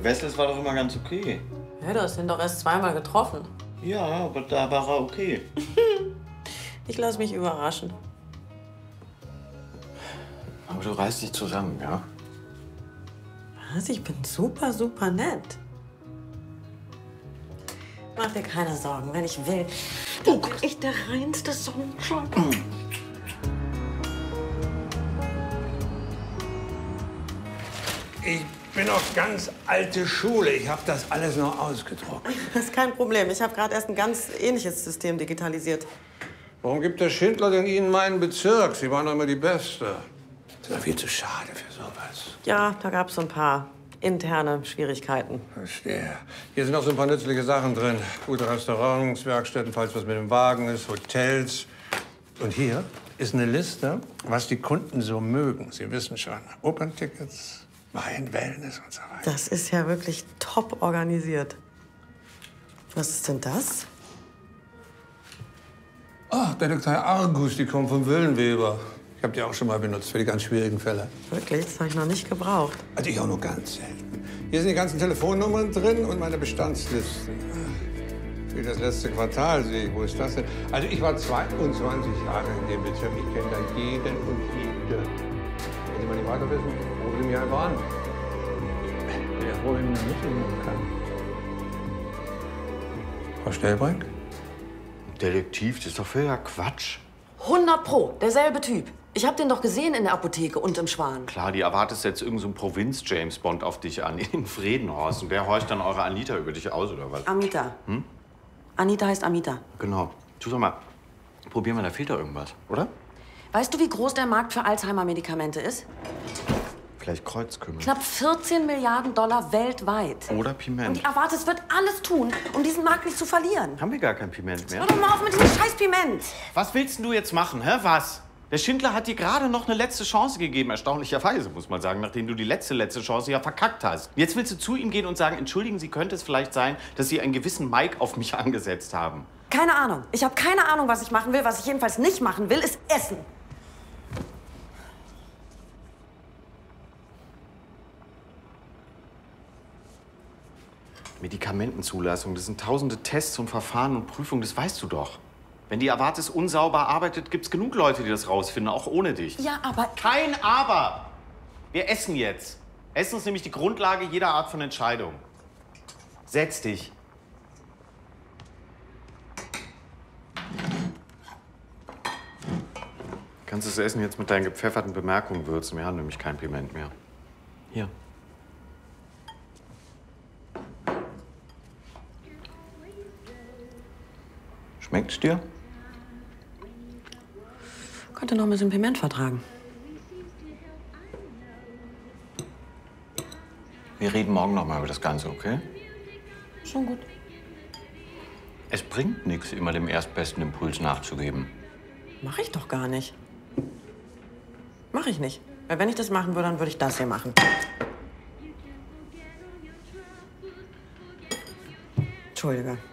Der Wessels war doch immer ganz okay. Ja, du hast ihn doch erst zweimal getroffen. Ja, aber da war er okay. Ich lasse mich überraschen. Aber du reißt dich zusammen, ja? Was? Ich bin super, super nett. Mach dir keine Sorgen, wenn ich will. Dann bin ich der reinste Sonnenschein. Ich bin noch ganz alte Schule. Ich habe das alles noch ausgedruckt. Das ist kein Problem. Ich habe gerade erst ein ganz ähnliches System digitalisiert. Warum gibt der Schindler denn Ihnen meinen Bezirk? Sie waren doch immer die Beste. Das ist doch viel zu schade für sowas. Ja, da gab es so ein paar interne Schwierigkeiten. Verstehe. Hier sind noch so ein paar nützliche Sachen drin. Gute Restaurants, Werkstätten, falls was mit dem Wagen ist, Hotels. Und hier ist eine Liste, was die Kunden so mögen. Sie wissen schon, Operntickets, Wein, Wellness und so weiter. Das ist ja wirklich top organisiert. Was ist denn das? Ach, Detektei Argus, die kommt vom Willenweber. Ich habe die auch schon mal benutzt für die ganz schwierigen Fälle. Wirklich? Das habe ich noch nicht gebraucht. Also ich auch nur ganz selten. Hier sind die ganzen Telefonnummern drin und meine Bestandslisten. Für das letzte Quartal sehe ich. Wo ist das denn? Also ich war 22 Jahre in dem Bezirk. Ich kenne da jeden und jede. Wenn Sie mal nicht weiter wissen, rufen Sie mich einfach an. Ich bin ja froh, wenn ich mich mitnehmen kann. Frau Stellbrink? Detektiv, das ist doch völliger Quatsch. 100 Pro, derselbe Typ. Ich hab den doch gesehen in der Apotheke und im Schwan. Klar, die erwartest jetzt irgend so einen Provinz-James-Bond auf dich an, in Fredenhorst. Und der horcht dann eure Anita über dich aus, oder was? Amita. Anita heißt Amita. Genau. Du, sag mal, probier mal, da fehlt doch irgendwas, oder? Weißt du, wie groß der Markt für Alzheimer-Medikamente ist? Vielleicht Kreuzkümmel. Knapp 14 Milliarden Dollar weltweit. Oder Und Piment. die Avartis wird alles tun, um diesen Markt nicht zu verlieren. Haben wir gar kein Piment mehr? Hör doch mal auf mit diesem scheiß Piment. Was willst denn du jetzt machen, hä? Was? Der Schindler hat dir gerade noch eine letzte Chance gegeben, erstaunlicherweise, muss man sagen, nachdem du die letzte Chance ja verkackt hast. Jetzt willst du zu ihm gehen und sagen, entschuldigen Sie, könnte es vielleicht sein, dass Sie einen gewissen Mike auf mich angesetzt haben? Keine Ahnung. Ich habe keine Ahnung, was ich machen will. Was ich jedenfalls nicht machen will, ist essen. Medikamentenzulassung, das sind tausende Tests und Verfahren und Prüfungen, das weißt du doch. Wenn die Avartis unsauber arbeitet, gibt's genug Leute, die das rausfinden, auch ohne dich. Ja, aber... Kein Aber! Wir essen jetzt. Essen ist nämlich die Grundlage jeder Art von Entscheidung. Setz dich. Kannst das Essen jetzt mit deinen gepfefferten Bemerkungen würzen. Wir haben nämlich kein Piment mehr. Hier. Schmeckt's dir? Könnte noch ein bisschen Piment vertragen. Wir reden morgen noch mal über das Ganze, okay? Schon gut. Es bringt nichts, immer dem erstbesten Impuls nachzugeben. Mach ich doch gar nicht. Mach ich nicht. Weil wenn ich das machen würde, dann würde ich das hier machen. Entschuldige.